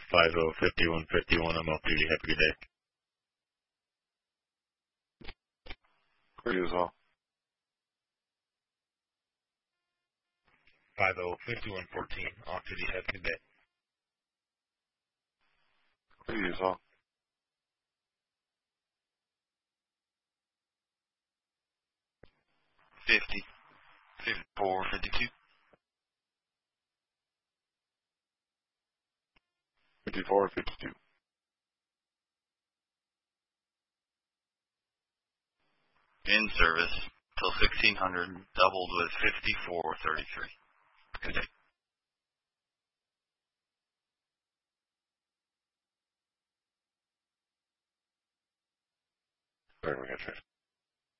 505151, I'm off duty. Have a good day. For you as well. 505114, off duty. Have a good day. For you as well. 50, 54, 52. 54, 52. In service till 1600, doubled with 5433. Good day. Sorry, we got you.